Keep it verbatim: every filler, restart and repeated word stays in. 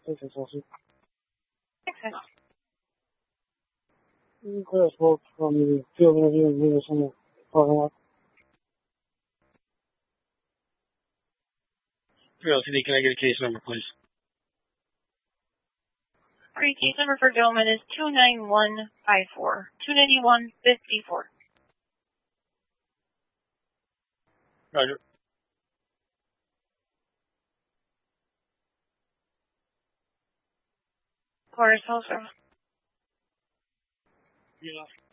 这个手机。 Access. 嗯，快点说，我们这边的那个上面好像。 Real City, can I get a case number, please? Our case number for Gilman is two nine one five four. two ninety-one fifty-four. Roger. Forest Hills Road. Yeah.